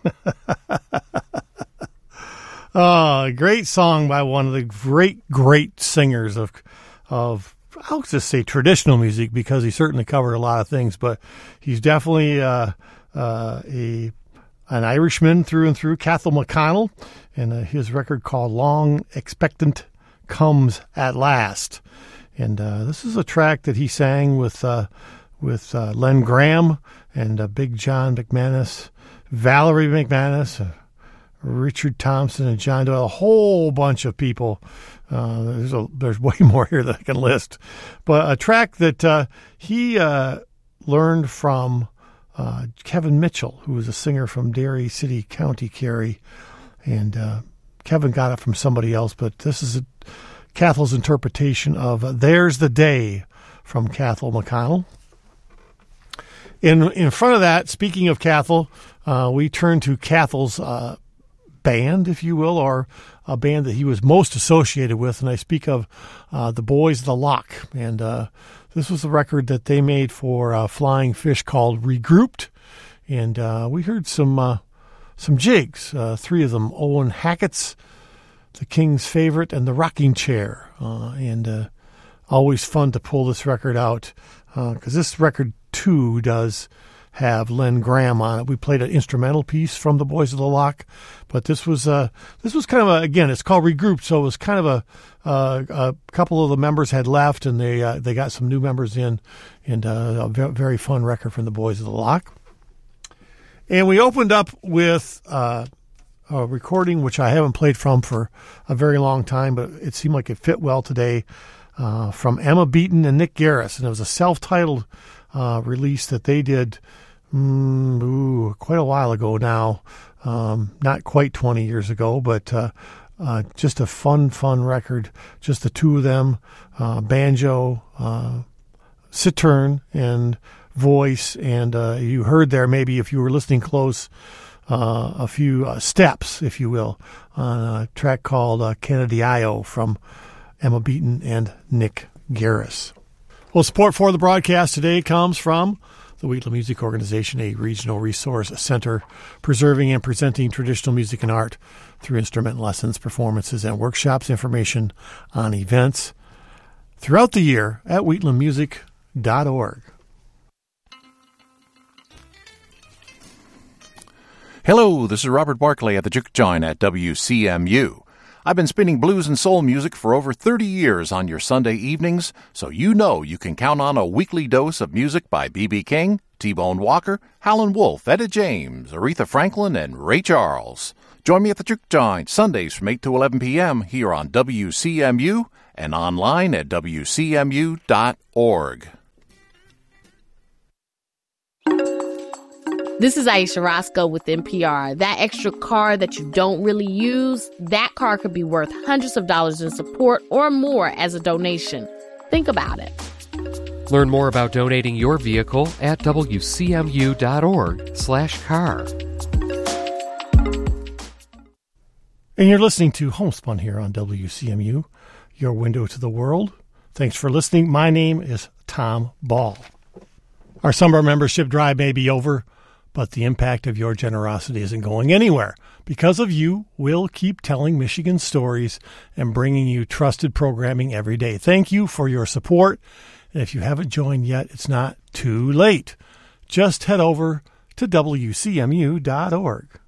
Great song by one of the great singers of I'll just say traditional music, because he certainly covered a lot of things, but he's definitely an Irishman through and through, Cathal McConnell, and his record called Long Expectant Comes at Last. And this is a track that he sang with Len Graham and Big John McManus, Valerie McManus, Richard Thompson, and John Doyle, a whole bunch of people. There's way more here that I can list. But a track that he learned from Kevin Mitchell, who was a singer from Derry City, County Kerry. And Kevin got it from somebody else, but this is Cathal's interpretation of There's the Day from Cathal McConnell. In front of that, speaking of Cathal, we turn to Cathal's band, if you will, or a band that he was most associated with, and I speak of the Boys of the Loch. And this was the record that they made for Flying Fish called Regrouped, and we heard some jigs, three of them: Owen Hackett's, The King's Favorite, and The Rocking Chair. And always fun to pull this record out, because this record too does have Len Graham on it. We played an instrumental piece from the Boys of the Loch, but this was kind of again, it's called Regrouped, so it was kind of a couple of the members had left, and they got some new members in, and a very fun record from the Boys of the Loch. And we opened up with a recording which I haven't played from for a very long time, but it seemed like it fit well today, from Emma Beaton and Nick Garris, and it was a self-titled release that they did quite a while ago now, not quite 20 years ago, but just a fun record, just the two of them, banjo, cittern, and voice, and you heard there, maybe if you were listening close, a few steps, if you will, on a track called Kennedy Io from Emma Beaton and Nick Garris. Well, support for the broadcast today comes from the Wheatland Music Organization, a regional resource center preserving and presenting traditional music and art through instrument lessons, performances, and workshops. Information on events throughout the year at wheatlandmusic.org. Hello, this is Robert Barclay at the Juke Joint at WCMU. I've been spinning blues and soul music for over 30 years on your Sunday evenings, so you know you can count on a weekly dose of music by B.B. King, T-Bone Walker, Howlin' Wolf, Etta James, Aretha Franklin, and Ray Charles. Join me at the Juke Joint Sundays from 8 to 11 p.m. here on WCMU and online at WCMU.org. This is Aisha Roscoe with NPR. That extra car that you don't really use, that car could be worth hundreds of dollars in support or more as a donation. Think about it. Learn more about donating your vehicle at WCMU.org/car. And you're listening to Homespun here on WCMU, your window to the world. Thanks for listening. My name is Tom Ball. Our summer membership drive may be over, but the impact of your generosity isn't going anywhere. Because of you, we'll keep telling Michigan stories and bringing you trusted programming every day. Thank you for your support. And if you haven't joined yet, it's not too late. Just head over to WCMU.org.